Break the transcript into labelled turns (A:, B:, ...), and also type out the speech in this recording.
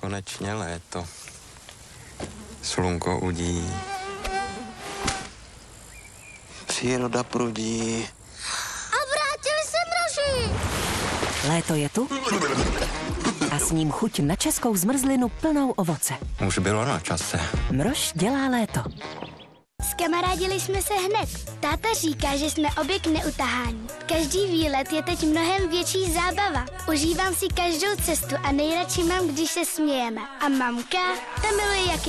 A: konečně léto. Slunko udí. Příroda prudí.
B: A vrátili se mraži.
C: Léto je tu a s ním chuť na českou zmrzlinu plnou ovoce.
A: Už bylo na čase.
C: Mrož dělá léto.
B: Skamarádili jsme se hned. Táta říká, že jsme objekt neutahání. Každý výlet je teď mnohem větší zábava. Užívám si každou cestu a nejradši mám, když se smějeme. A mamka, ta miluje jak